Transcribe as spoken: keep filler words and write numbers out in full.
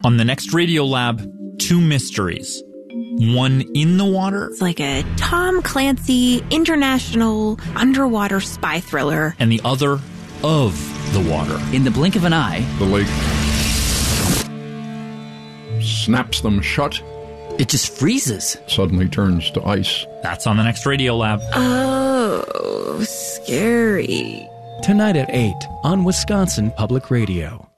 On the next Radiolab, two mysteries. One in the water. It's like a Tom Clancy international underwater spy thriller. And the other of the water. In the blink of an eye, the lake snaps them shut. It just freezes. Suddenly turns to ice. That's on the next Radiolab. Oh, scary. Tonight at eight on Wisconsin Public Radio.